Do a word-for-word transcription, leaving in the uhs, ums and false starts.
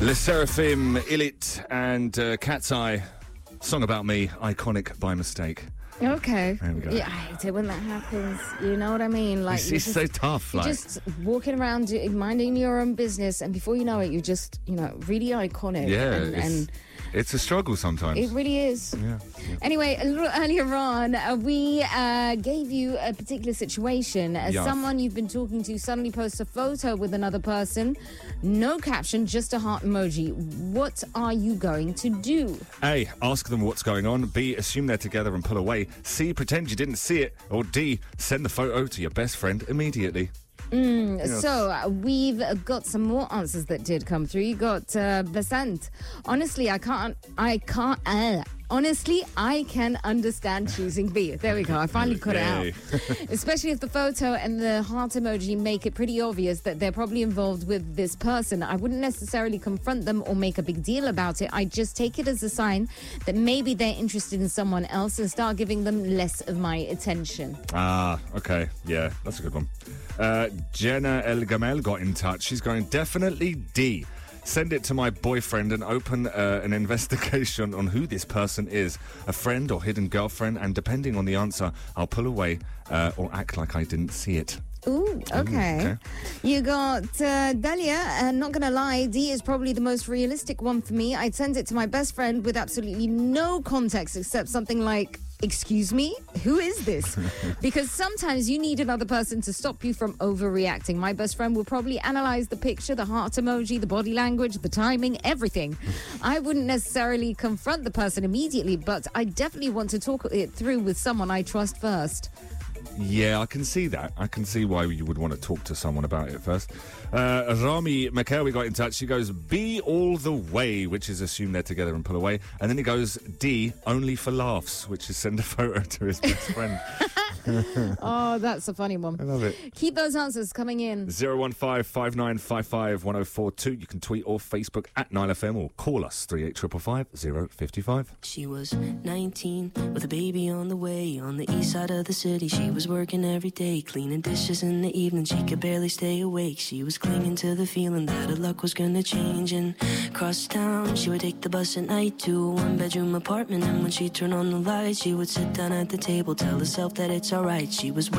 Le Seraphim, Illit and uh, Cat's Eye. Song About Me, iconic by mistake. Okay. There we go. Yeah, I hate it when that happens. You know what I mean? Like, It's, you're it's just, so tough. You're Like, just walking around do- minding your own business, and before you know it, you're just, you know, really iconic. yeah, and, it's, and it's a struggle sometimes. it really is. yeah, yeah. Anyway, a little earlier on, uh, we uh, gave you a particular situation. As Yes. someone you've been talking to suddenly posts a photo with another person, no caption, just a heart emoji. What are you going to do? A, ask them what's going on. B, assume they're together and pull away. C, pretend you didn't see it. Or D, send the photo to your best friend immediately. Yes. So uh, we've got some more answers that did come through. You got uh, Besant. Honestly, I can't. I can't. Uh, honestly, I can understand choosing B. There we go. I finally cut Yay. it out. Especially if the photo and the heart emoji make it pretty obvious that they're probably involved with this person. I wouldn't necessarily confront them or make a big deal about it. I just take it as a sign that maybe they're interested in someone else and start giving them less of my attention. Ah, okay. Yeah, that's a good one. Uh, Jenna El Gamel got in touch. She's going, definitely D. Send it to my boyfriend and open uh, an investigation on who this person is, a friend or hidden girlfriend, and depending on the answer, I'll pull away uh, or act like I didn't see it. Ooh, okay. okay. You got uh, Dahlia, and not gonna lie, D is probably the most realistic one for me. I'd send it to my best friend with absolutely no context except something like, excuse me, who is this? Because sometimes you need another person to stop you from overreacting. My best friend will probably analyze the picture, the heart emoji, the body language, the timing, everything. I wouldn't necessarily confront the person immediately, but I definitely want to talk it through with someone I trust first. Yeah, I can see that. I can see why you would want to talk to someone about it first. Uh, Rami McHale, we got in touch. She goes, B all the way, which is assume they're together and pull away. And then he goes, D, only for laughs, which is send a photo to his best friend. Oh, that's a funny one. I love it. Keep those answers coming in. zero one five, five nine five five, one oh four two. You can tweet or Facebook at Nile F M or call us three eight five five, zero five five. She was nineteen with a baby on the way. On the east side of the city, she was working every day, cleaning dishes in the evening. She could barely stay awake. She was clinging to the feeling that her luck was gonna change. And across town, she would take the bus at night to a one-bedroom apartment. And when she turned on the light, she would sit down at the table, tell herself that it's alright. She was